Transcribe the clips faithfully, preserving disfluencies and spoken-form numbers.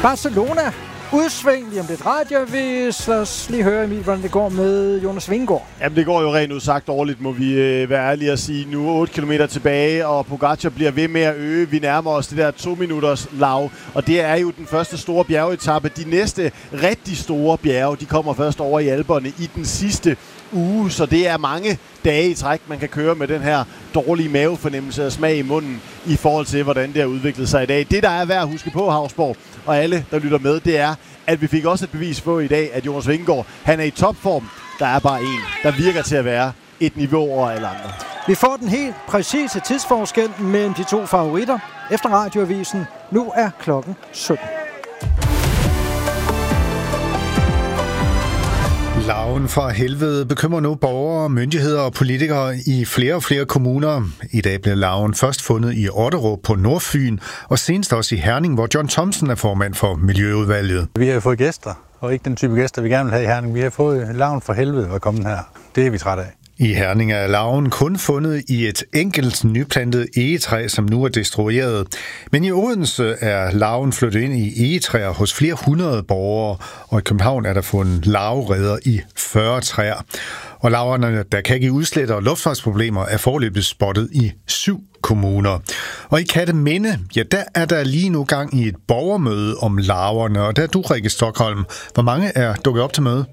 Barcelona. Udsving lige om lidt radioavis. Lad os lige høre, Emil, hvordan det går med Jonas Vingegaard. Jamen, det går jo rent udsagt dårligt, må vi øh, være ærlige at sige. Nu otte kilometer tilbage, og Pogacar bliver ved med at øge. Vi nærmer os det der to minutters lav, og det er jo den første store bjergetappe. De næste rigtig store bjerge, de kommer først over i Alperne i den sidste uge, så det er mange dage i træk, man kan køre med den her dårlige mavefornemmelse og smag i munden i forhold til, hvordan det har udviklet sig i dag. Det, der er værd at huske på, Hausborg, og alle, der lytter med, det er, at vi fik også et bevis på i dag, at Jonas Vingegaard, han er i topform. Der er bare en, der virker til at være et niveau over alle andre. Vi får den helt præcise tidsforskel mellem de to favoritter efter radioavisen. Nu er klokken sytten. Larven fra helvede bekymrer nu borgere, myndigheder og politikere i flere og flere kommuner. I dag blev larven først fundet i Otterup på Nordfyn, og senest også i Herning, hvor John Thomsen er formand for Miljøudvalget. Vi har fået gæster, og ikke den type gæster, vi gerne vil have i Herning. Vi har fået larven fra helvede at komme her. Det er vi trætte af. I Herning er larven kun fundet i et enkelt nyplantet egetræ, som nu er destrueret. Men i Odense er larven flyttet ind i egetræer hos flere hundrede borgere, og i København er der fundet larvereder i fyrre træer. Og larverne, der kan give udslæt og luftfartsproblemer, er foreløbig spottet i syv kommuner. Og i Katteminde, ja, der er der lige nu gang i et borgermøde om larverne, og der er du, Rikke Stockholm. Hvor mange er dukket op til møde?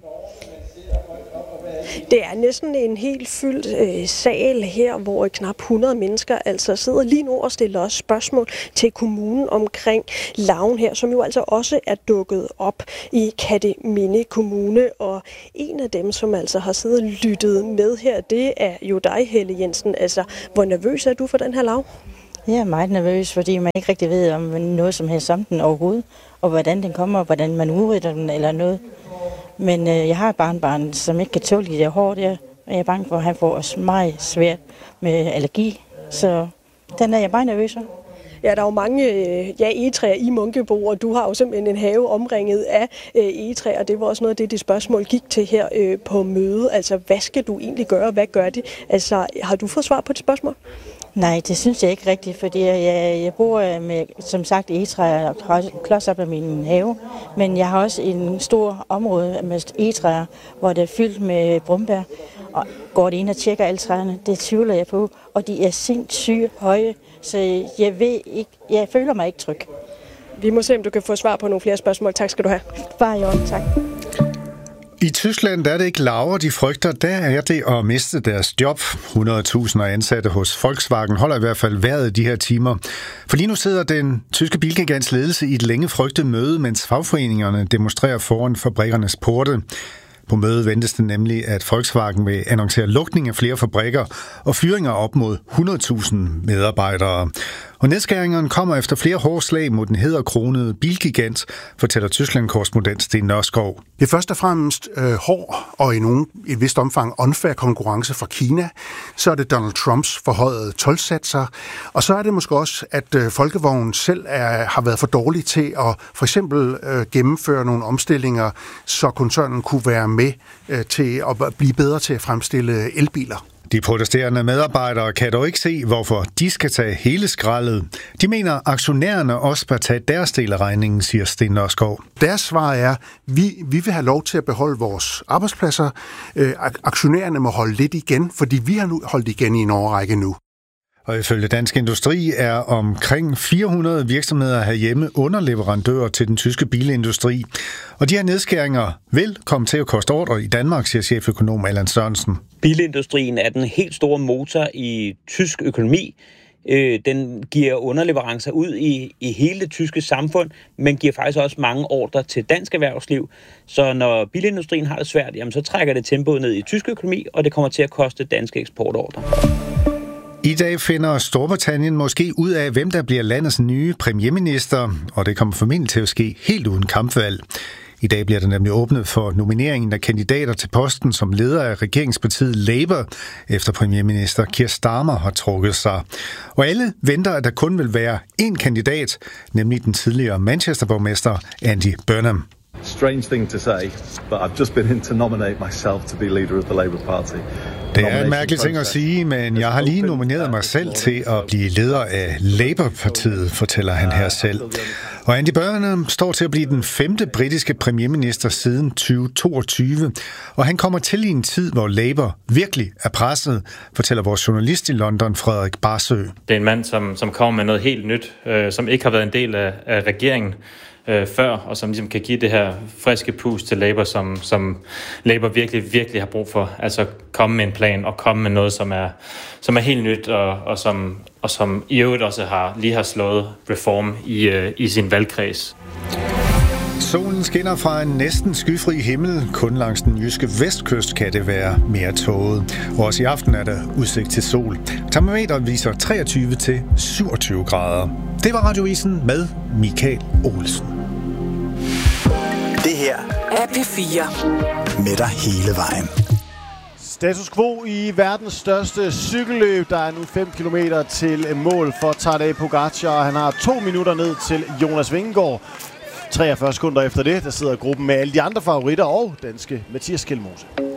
Det er næsten en helt fyldt øh, sal her, hvor knap hundrede mennesker altså sidder lige nu og stiller også spørgsmål til kommunen omkring larven her, som jo altså også er dukket op i Katteminde Kommune. Og en af dem, som altså har siddet og lyttet med her, det er jo dig, Helle Jensen. Altså, hvor nervøs er du for den her larve? Jeg er meget nervøs, fordi man ikke rigtig ved om noget som helst om den overhovedet, og hvordan den kommer, og hvordan man udrydder den eller noget. Men øh, jeg har et barnbarn, som ikke kan tåle de der hår der, og jeg er bange for, at han får også meget svært med allergi. Så den er jeg bare nervøs for. Ja, der er jo mange øh, ja, egetræer i Munkebo, og du har jo simpelthen en have omringet af øh, egetræer, og det var også noget af det, det spørgsmål gik til her øh, på mødet. Altså, hvad skal du egentlig gøre? Hvad gør det? Altså, har du fået svar på det spørgsmål? Nej, det synes jeg ikke rigtigt, fordi jeg, jeg bor med, som sagt, egetræer klods op af min have, men jeg har også en stor område med egetræer, hvor det er fyldt med brumbær, og går det ind og tjekker alle træerne, det tvivler jeg på, og de er sindssygt høje, så jeg ved ikke, jeg føler mig ikke tryg. Vi må se, om du kan få svar på nogle flere spørgsmål. Tak skal du have. Bare i orden, tak. I Tyskland der er det ikke larver, de frygter. Der er det at miste deres job. hundrede tusind ansatte hos Volkswagen holder i hvert fald vejret i de her timer. For lige nu sidder den tyske bilgigants ledelse i et længe frygtet møde, mens fagforeningerne demonstrerer foran fabrikkernes porte. På mødet ventes det nemlig, at Volkswagen vil annoncere lukning af flere fabrikker og fyringer op mod hundrede tusind medarbejdere. Og nedskæringerne kommer efter flere hårde slag mod den hæderkronede bilgigant, fortæller Tyskland-korrespondent Sten Nørskov. Det er først og fremmest øh, hård og i nogen, i et vist omfang unfair konkurrence fra Kina. Så er det Donald Trumps forhøjede toldsatser. Og så er det måske også, at øh, Folkevognen selv er, har været for dårlig til at for eksempel øh, gennemføre nogle omstillinger, så koncernen kunne være med øh, til at blive bedre til at fremstille elbiler. De protesterende medarbejdere kan dog ikke se, hvorfor de skal tage hele skraldet. De mener, at aktionærerne også bør tage deres del af regningen, siger Sten Nørskov. Deres svar er, at vi, vi vil have lov til at beholde vores arbejdspladser. Øh, aktionærerne må holde lidt igen, fordi vi har nu holdt igen i en årrække nu. Og ifølge Dansk Industri er omkring fire hundrede virksomheder herhjemme underleverandører til den tyske bilindustri. Og de her nedskæringer vil komme til at koste ordre i Danmark, siger cheføkonom Allan Sørensen. Bilindustrien er den helt store motor i tysk økonomi. Den giver underleverancer ud i, i hele det tyske samfund, men giver faktisk også mange ordrer til dansk erhvervsliv. Så når bilindustrien har det svært, jamen, så trækker det tempoet ned i tysk økonomi, og det kommer til at koste danske eksportordrer. I dag finder Storbritannien måske ud af, hvem der bliver landets nye premierminister, og det kommer formentlig til at ske helt uden kampvalg. I dag bliver der nemlig åbnet for nomineringen af kandidater til posten som leder af regeringspartiet Labour, efter premierminister Keir Starmer har trukket sig. Og alle venter, at der kun vil være én kandidat, nemlig den tidligere Manchester-borgmester Andy Burnham. Strange thing to say, but I've just been in to nominate myself to be leader of the Labour Party. Det er en mærkelig ting at sige, men jeg har lige nomineret mig selv til at blive leder af Labour-partiet, fortæller han her selv. Og Andy Burnham står til at blive den femte britiske premierminister siden tyve toogtyve, og han kommer til i en tid, hvor Labour virkelig er presset, fortæller vores journalist i London, Frederik Barsø. Det er en mand, som, som kommer med noget helt nyt, øh, som ikke har været en del af, af regeringen øh, før, og som ligesom kan give det her friske pust til Labour, som, som Labour virkelig, virkelig har brug for. Altså komme med en plan og komme med noget, som er, som er helt nyt, og, og, som, og som i øvrigt også har, lige har slået Reform i, øh, i sin valgkreds. Solen skinner fra en næsten skyfri himmel. Kun langs den jyske vestkyst kan det være mere tåget. Og også i aften er der udsigt til sol. Termometeret viser treogtyve til syvogtyve grader. Det var Radioavisen med Michael Olsen. Det her er P fire. Med dig hele vejen. Status quo i verdens største cykelløb. Der er nu fem kilometer til mål for Tadej Pogačar. Han har to minutter ned til Jonas Vingegaard. treogfyrre sekunder efter det, der sidder gruppen med alle de andre favoritter og danske Mathias Kjellmose.